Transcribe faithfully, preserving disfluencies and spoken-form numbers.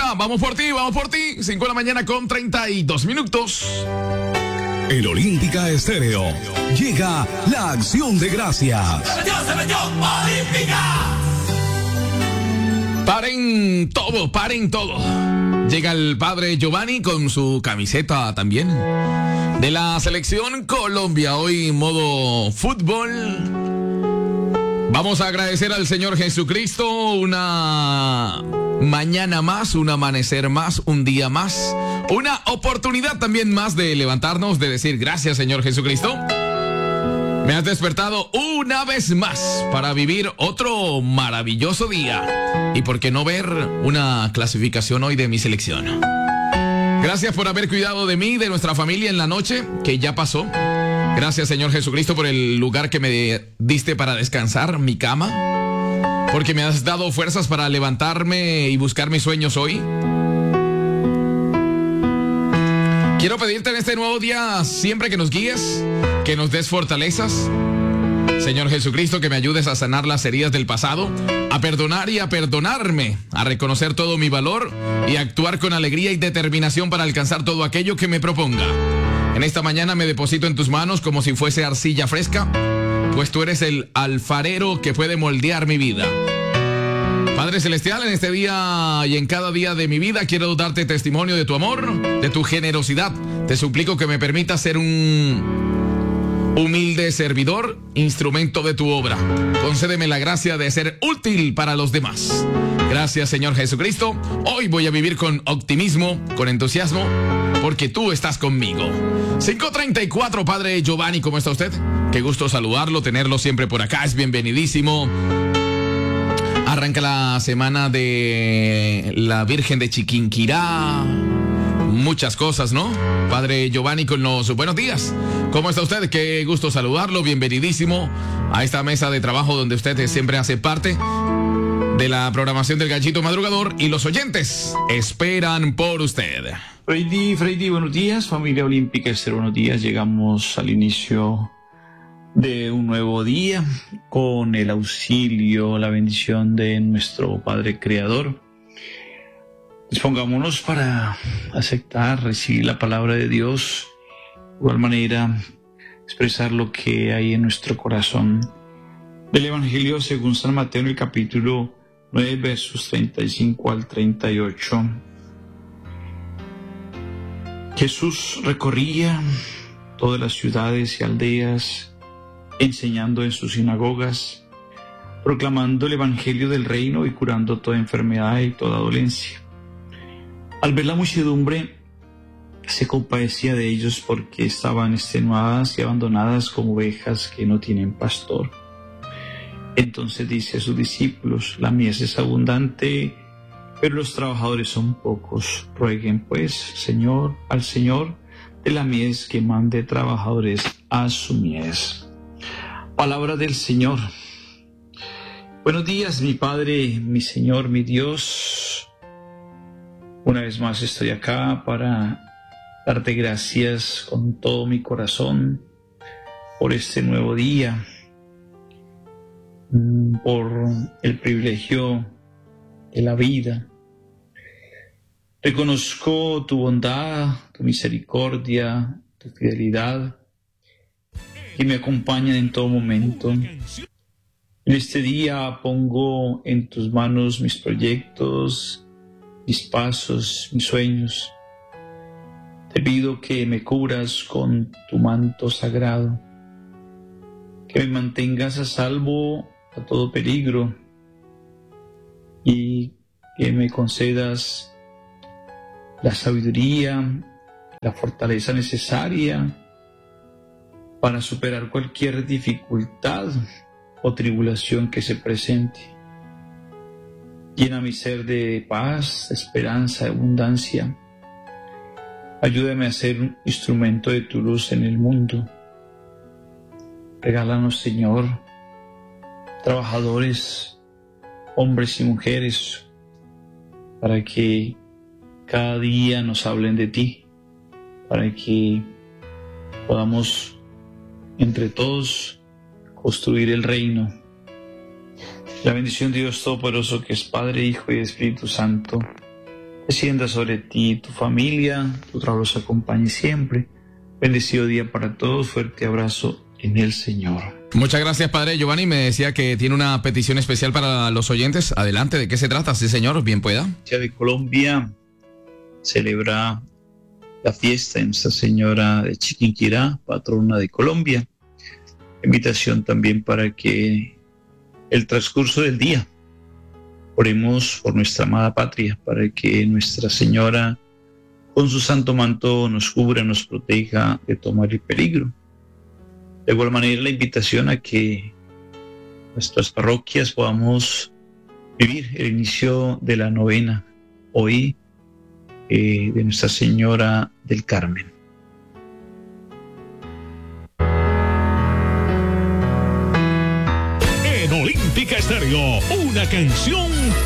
Olímpica, vamos por ti, vamos por ti. cinco de la mañana con treinta y dos minutos. En Olímpica Estéreo llega la acción de gracias. ¡Se metió, se metió! ¡Olímpica! Paren todo, paren todo. Llega el padre Giovanni con su camiseta también de la selección Colombia. Hoy modo fútbol. Vamos a agradecer al Señor Jesucristo una mañana más, un amanecer más, un día más, una oportunidad también más de levantarnos, de decir gracias, Señor Jesucristo. Me has despertado una vez más para vivir otro maravilloso día. Y por qué no ver una clasificación hoy de mi selección. Gracias por haber cuidado de mí, de nuestra familia en la noche que ya pasó. Gracias, Señor Jesucristo, por el lugar que me diste para descansar, mi cama. Porque me has dado fuerzas para levantarme y buscar mis sueños hoy. Quiero pedirte en este nuevo día, siempre que nos guíes, que nos des fortalezas. Señor Jesucristo, que me ayudes a sanar las heridas del pasado, a perdonar y a perdonarme, a reconocer todo mi valor y a actuar con alegría y determinación para alcanzar todo aquello que me proponga. En esta mañana me deposito en tus manos como si fuese arcilla fresca, pues tú eres el alfarero que puede moldear mi vida. Padre Celestial, en este día y en cada día de mi vida quiero darte testimonio de tu amor, de tu generosidad. Te suplico que me permitas ser un humilde servidor, instrumento de tu obra. Concédeme la gracia de ser útil para los demás. Gracias, Señor Jesucristo. Hoy voy a vivir con optimismo, con entusiasmo, porque tú estás conmigo. cinco treinta y cuatro, Padre Giovanni, ¿cómo está usted? Qué gusto saludarlo, tenerlo siempre por acá, es bienvenidísimo. Arranca la semana de la Virgen de Chiquinquirá. Muchas cosas, ¿no? Padre Giovanni con los buenos días. ¿Cómo está usted? Qué gusto saludarlo, bienvenidísimo a esta mesa de trabajo donde usted siempre hace parte de la programación del Gallito Madrugador y los oyentes esperan por usted. Freddy, Freddy, buenos días, familia Olímpica Estéreo, buenos días. Llegamos al inicio de un nuevo día con el auxilio, la bendición de nuestro Padre Creador. Dispongámonos para aceptar, recibir la palabra de Dios, de igual manera expresar lo que hay en nuestro corazón. Del Evangelio según San Mateo, en el capítulo nueve, versos treinta y cinco al treinta y ocho. Jesús recorría todas las ciudades y aldeas, enseñando en sus sinagogas, proclamando el Evangelio del reino y curando toda enfermedad y toda dolencia. Al ver la muchedumbre, se compadecía de ellos porque estaban extenuadas y abandonadas como ovejas que no tienen pastor. Entonces dice a sus discípulos: la mies es abundante, pero los trabajadores son pocos. Rueguen pues, Señor, al Señor de la mies que mande trabajadores a su mies. Palabra del Señor. Buenos días, mi Padre, mi Señor, mi Dios. Una vez más estoy acá para darte gracias con todo mi corazón por este nuevo día, por el privilegio de la vida. Reconozco tu bondad, tu misericordia, tu fidelidad, que me acompañan en todo momento. En este día pongo en tus manos mis proyectos, mis pasos, mis sueños. Te pido que me cubras con tu manto sagrado, que me mantengas a salvo a todo peligro y que me concedas la sabiduría, la fortaleza necesaria para superar cualquier dificultad o tribulación que se presente. Llena mi ser de paz, de esperanza, de abundancia. Ayúdame a ser un instrumento de tu luz en el mundo. Regálanos, Señor, trabajadores, hombres y mujeres, para que cada día nos hablen de ti, para que podamos entre todos construir el reino. La bendición de Dios Todopoderoso, que es Padre, Hijo y Espíritu Santo, descienda sobre ti y tu familia, tu trabajo los acompañe siempre. Bendecido día para todos, fuerte abrazo en el Señor. Muchas gracias, Padre Giovanni. Me decía que tiene una petición especial para los oyentes. Adelante, ¿de qué se trata? Sí, señor, bien pueda. La Iglesia de Colombia celebra la fiesta de Nuestra Señora de Chiquinquirá, patrona de Colombia. Invitación también para que el transcurso del día oremos por nuestra amada patria, para que Nuestra Señora con su santo manto nos cubra, nos proteja de todo mal y peligro. De igual manera, la invitación a que nuestras parroquias podamos vivir el inicio de la novena hoy eh, de Nuestra Señora del Carmen. En Olímpica Estéreo, una canción para